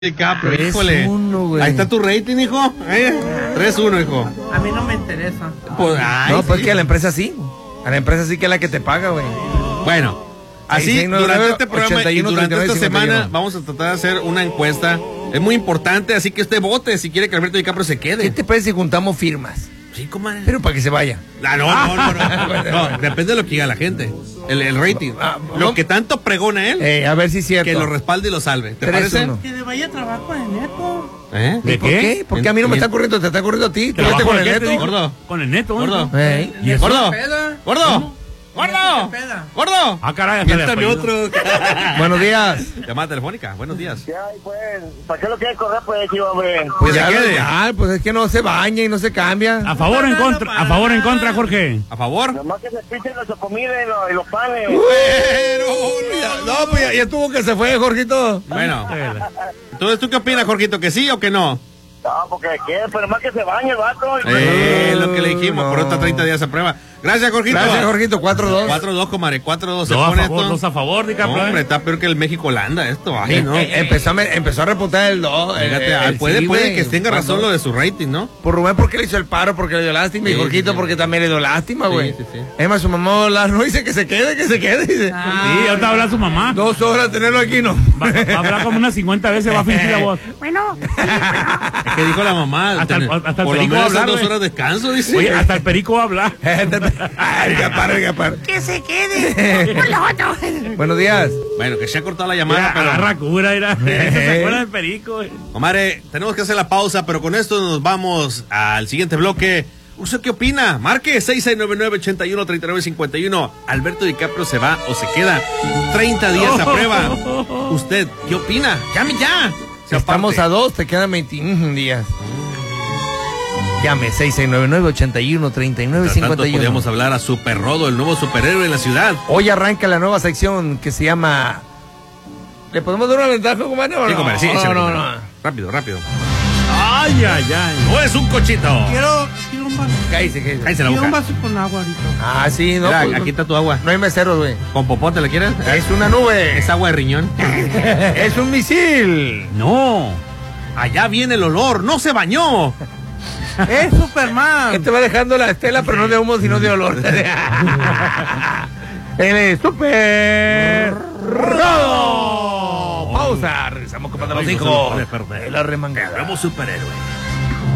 DiCaprio, híjole. 3-1, ahí está tu rating, hijo. 3-1, hijo. A mí no me interesa. Pues, No, pues sí. que a la empresa sí. A la empresa sí que es la que te paga, güey. Bueno, así 669, durante este programa 81, y durante esta 39, semana 51. vamos a tratar de hacer una encuesta. Es muy importante, así que usted vote si quiere que Alberto DiCaprio se quede. ¿Qué te parece si juntamos firmas? Sí, comadre. Pero para que se vaya. No, depende de lo que diga la gente. El rating. Lo que tanto pregona él, A ver si es cierto. que lo respalde y lo salve. ¿Te 3-1. parece? Que le vaya a trabajo de neto. ¿Y por qué? Porque a mí no me está corriendo, te está corriendo a ti. ¿Tú vete con el neto? Gordo. Con el neto, Gordo. ¿Y eso? Gordo. Peda. Gordo. Gordo. Peda. Gordo. Ah, caray, hasta le Miéntame apellido. otro. Buenos días. Llamada telefónica. Buenos días. ¿Qué hay, pues? ¿Para qué lo quieres correr, pues, aquí, hombre? Pues se ya, quede. pues es que no se baña y no se cambia. A favor o en contra, a favor o en contra, Jorge. ¿A favor? Nomás que se pinchen los comida y los panes. No, pues ya estuvo que se fue, Jorgito. Bueno. Entonces, ¿tú qué opinas, Jorgito? ¿Que sí o que no? No, porque ¿qué? Pero más que se bañe el vato. Lo que le dijimos, por otros 30 días a prueba. Gracias, Jorgito. Gracias, Jorgito. 4-2. 4-2, comadre. 4-2. Se Dos a pone favor, esto. dos a favor, DiCaprio. Hombre, está peor que el México-Holanda esto. Ay, no. Empezó a repuntar el 2. Fíjate, puede que tenga razón lo de su rating, ¿no? Por Rubén, porque le hizo el paro, porque le dio lástima. Sí, Y Jorgito, sí. porque también le dio lástima, güey. Sí, sí. Es más, su mamá no dice que se quede, Dice. Sí, ahorita habla su mamá. 2 horas tenerlo aquí, ¿no? Va a hablar como unas 50 veces, va a fingir la voz. Es que dijo la mamá. Hasta el por lo perico menos va a hablar, 2 güey. horas de descanso, dice. Oye, hasta el perico va a hablar. Ay, capar. Que se quede. Buenos días. Bueno, que se ha cortado la llamada, pero... Agarra cura, mira. ¿Se acuerda del perico? Comadre, tenemos que hacer la pausa, pero con esto nos vamos al siguiente bloque. ¿Usted qué opina? Marque 6699-813951. ¿Alberto DiCaprio se va o se queda? 30 días a prueba. ¿Usted qué opina? ¡Llame ya! Estamos a 2, te quedan 21 días. Llame 6699-813951. Podríamos hablar a Super Rodo, el nuevo superhéroe en la ciudad. Hoy arranca la nueva sección que se llama... ¿Le podemos dar una ventaja, compadre? Sí, comadre, sí, échale, no. comadre. Rápido. Ay, ay, ay. ¡No es un cochito! Quiero un vaso. Cállese. Cállese la Quiero un boca. vaso con agua ahorita. Ah, sí, no. Mira, pues, aquí está tu agua. no hay meseros, güey. ¿Con popote la quieres? Es una nube. Es agua de riñón. Es un misil. No. Allá viene el olor, no se bañó. Es Superman. Este va dejando la estela, pero no de humo, sino de olor. Él es Super Rodo. Pausa. Regresamos con los hijos. No se puede perder. La remangada. Nuevo superhéroe.